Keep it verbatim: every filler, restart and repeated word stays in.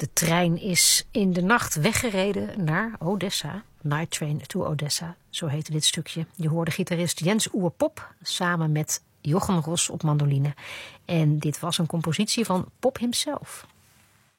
De trein is in de nacht weggereden naar Odessa. Night Train to Odessa, zo heette dit stukje. Je hoorde gitarist Jens Oerpop samen met Jochen Ros op mandoline. En dit was een compositie van Pop himself.